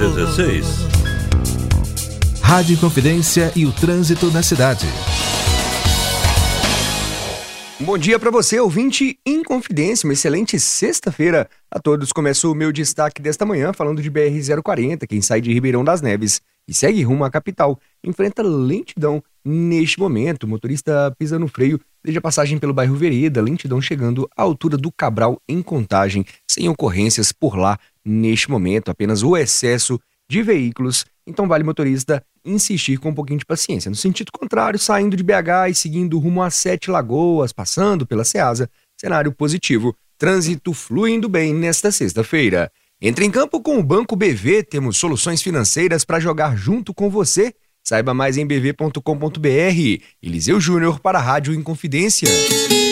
16. Rádio Inconfidência e o trânsito na cidade. Bom dia para você, ouvinte Inconfidência, uma excelente sexta-feira a todos. Começo o meu destaque desta manhã falando de BR-040, quem sai de Ribeirão das Neves e segue rumo à capital, enfrenta lentidão neste momento. O motorista pisa no freio, desde a passagem pelo bairro Vereda, lentidão chegando à altura do Cabral em Contagem, sem ocorrências por lá neste momento, apenas o excesso de veículos. Então vale, motorista, insistir com um pouquinho de paciência. No sentido contrário, saindo de BH e seguindo rumo a Sete Lagoas, passando pela Ceasa, cenário positivo, trânsito fluindo bem nesta sexta-feira. Entre em campo com o Banco BV, temos soluções financeiras para jogar junto com você. Saiba mais em bv.com.br. Eliseu Júnior para a Rádio Inconfidência.